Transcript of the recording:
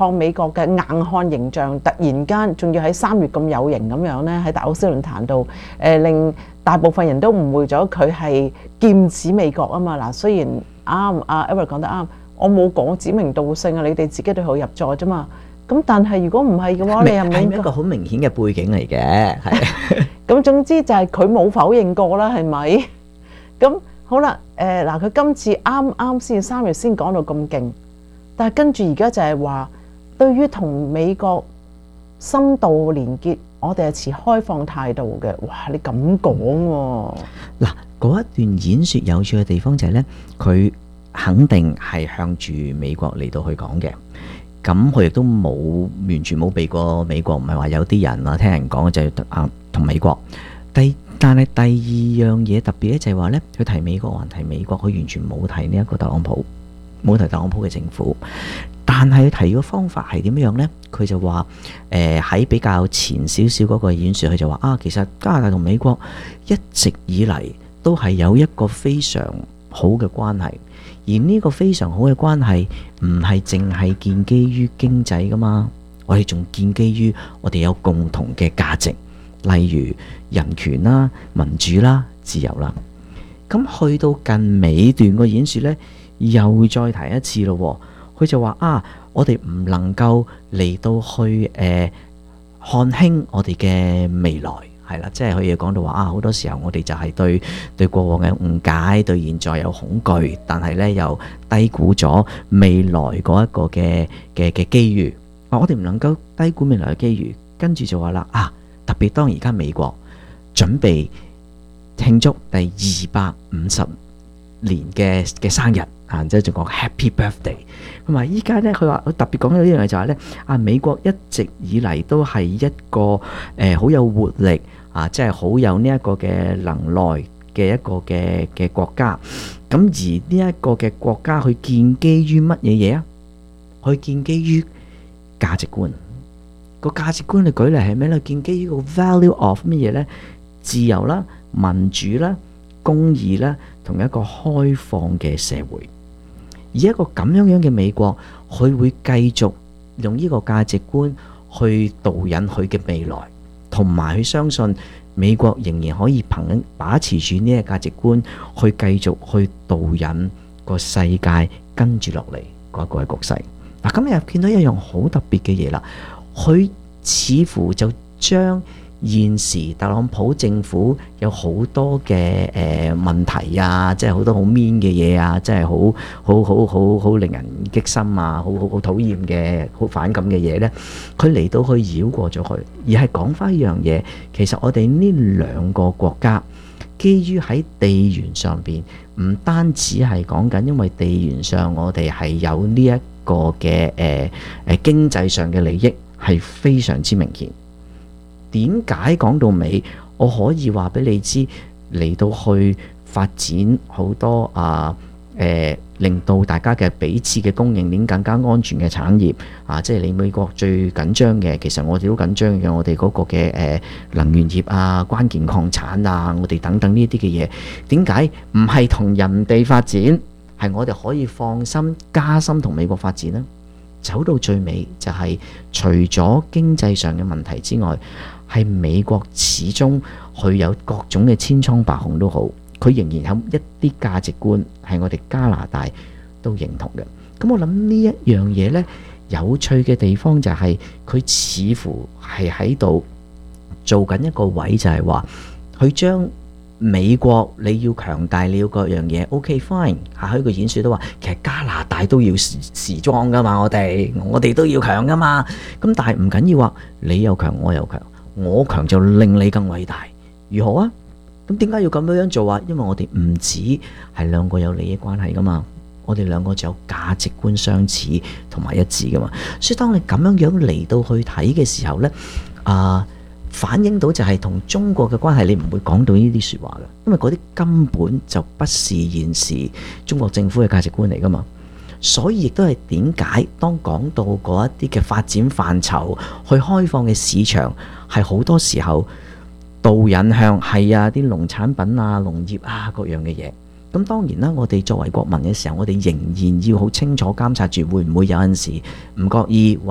抗美國嘅硬漢形象，突然間仲要喺3月咁有型咁樣咧，喺達沃斯論壇度令大部分人都誤會咗佢係劍指美國啊嘛。嗱，雖然啱阿 Eric 講得啱，我冇講指名道姓啊，你哋自己對號入座啫嘛。咁但係如果唔係嘅話，你係咪係一個好明顯嘅背景嚟嘅？係咁總之就係佢冇否認過啦，係咪？咁好啦，嗱，佢今次啱啱先3月先講到咁勁，但係跟住而家就係話，對於同美國深度連結，我哋係持開放態度嘅。哇！你咁講喎？ 嗱，嗰一段演說有趣嘅地方就係咧，佢肯定係向住美國嚟到去講嘅。咁佢亦都完全冇避過美國，唔係話有啲人啊聽人講就係同美國。但係第二樣嘢特別咧就係話咧，佢提美國還提美國，佢完全冇提呢一個特朗普，冇提特朗普嘅政府。但係佢提嘅方法係點樣呢？佢就話喺比較前少少嗰個演說，佢就話其實加拿大同美國一直以嚟都係有一個非常好嘅關係。而呢個非常好嘅關係唔係淨係建基於經濟噶嘛，我哋仲建基於我哋有共同嘅價值，例如人權啦、民主啦、自由啦。咁去到近尾段個演說呢，又再提一次咯。佢就話我哋唔能夠嚟到去看輕我哋嘅未來。係啦，即係佢亦講到話好多時候我哋就係對過往嘅誤解，對現在有恐懼，但係咧又低估咗未來嗰一個嘅機遇。我哋唔能夠低估未來嘅機遇。跟住就話啦特別當而家美國準備慶祝第250年嘅生日即係仲講 Happy Birthday。同埋依家咧，佢話特別講到呢樣嘢就係咧美國一直以嚟都係一個好有活力即係好有呢一個嘅能耐嘅一個嘅國家。咁而呢一個嘅國家，佢建基於乜嘢嘢啊？佢建基於價值觀。個價值觀嘅舉例係咩咧？建基於個 value of 乜嘢咧？自由啦、民主啦、公義啦，同一個開放嘅社會。而一個咁樣嘅美國，佢會繼續用呢個價值觀去導引佢嘅未來，同埋佢相信美國仍然可以把持住呢個價值觀去繼續去導引個世界跟住落嚟嗰個局勢。嗱，今日見到一樣好特別嘅嘢啦，佢似乎就將現時特朗普政府有好多嘅問題即係好多好 mean 嘅嘢即係好令人激心好討厭嘅好反感嘅嘢呢，佢嚟到去繞過咗佢，而係講翻一樣嘢。其實我哋呢兩個國家基於喺地緣上邊，唔單止係講緊，因為地緣上我哋係有呢一個嘅經濟上嘅利益係非常之明顯。點解講到尾，我可以話俾你知，嚟到去發展好多令到大家嘅彼此嘅供應鏈更加安全嘅產業即係你美國最緊張嘅，其實我哋都緊張嘅，我哋嗰個嘅能源業關鍵礦產我哋等等呢啲嘅嘢，點解唔係同人哋發展，係我哋可以放心加深同美國發展呢？走到最尾就係除咗經濟上嘅問題之外，係美國始終佢有各種嘅千瘡百孔都好，佢仍然有一啲價值觀係我哋加拿大都認同嘅。咁我諗呢一樣嘢呢，有趣嘅地方就係佢似乎係喺度做緊一個位，就係話佢將美國你要強大，你要各樣嘢 OK fine。下一個演說都話，其實加拿大都要時裝噶嘛，我哋都要強噶嘛。咁但係唔緊要你又強我又強，我強就令你更偉大，如何啊？咁點解要咁樣做因為我哋唔止係兩個有利益關係噶嘛，我哋兩個就有價值觀相似同埋一致噶嘛。所以當你咁樣嚟到去睇嘅時候呢，反映到就係同中國嘅關係，你唔會講到呢啲說話嘅，因為嗰啲根本就不是現時中國政府嘅價值觀嚟噶嘛。所以亦都係點解當講到嗰一啲嘅發展範疇去開放嘅市場，係好多時候導引向係啲農產品農業各樣嘅嘢。咁當然啦，我哋作為國民嘅時候，我哋仍然要好清楚監察住，會唔會有陣時唔覺意